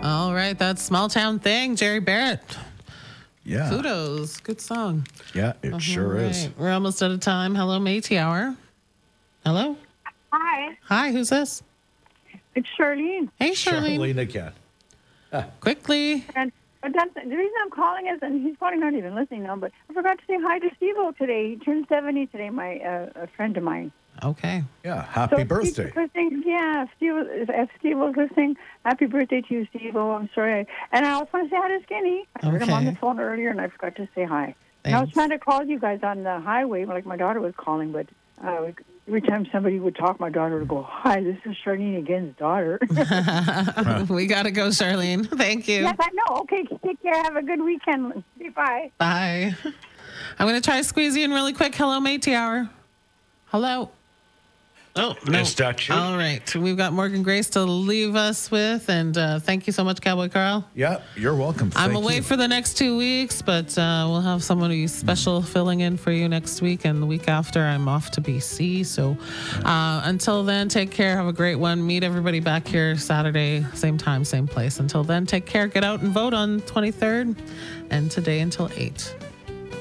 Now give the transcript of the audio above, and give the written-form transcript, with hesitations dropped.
All right, that's Small Town Thing, Jerry Barrett. Yeah. Kudos. Good song. Yeah, it sure is. We're almost out of time. Hello, Métis Hour. Hello? Hi, Hi, who's this? it's Charlene. Hey, Charlene. Charlene again. Quickly. And but that's, the reason I'm calling is, and he's probably not even listening now, but I forgot to say hi to Steve-O today. He turned 70 today, a friend of mine. Okay. Yeah, happy So birthday. If Steve, if Steve was listening, happy birthday to you, Steve-O. I'm sorry. And I also want to say hi to Skinny. I heard him on the Okay. phone earlier, and I forgot to say hi. And I was Thanks. trying to call you guys on the highway, like my daughter was calling, but every time somebody would talk, my daughter would go, "Hi, this is Charlene again's daughter." We got to go, Charlene. Thank you. Yes, I know. Okay, take care. Have a good weekend. Bye. Bye. I'm going to try to squeeze you in really quick. Hello, Métis Hour. Hello. Oh, no. Is that you? All right. We've got Morgan Grace to leave us with. And thank you so much, Cowboy Carl. Yeah, you're welcome. I'm Thank away you. for the next 2 weeks, but we'll have somebody special filling in for you next week. And the week after, I'm off to BC. So until then, take care. Have a great one. Meet everybody back here Saturday, same time, same place. Until then, take care. Get out and vote on 23rd and today until 8.